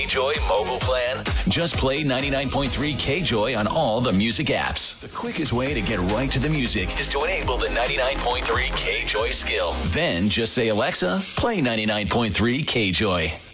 Joy mobile plan? Just play 99.3 KJoy on all the music apps. The quickest way to get right to the music is to enable the 99.3 KJoy skill. Then just say, Alexa, play 99.3 KJoy.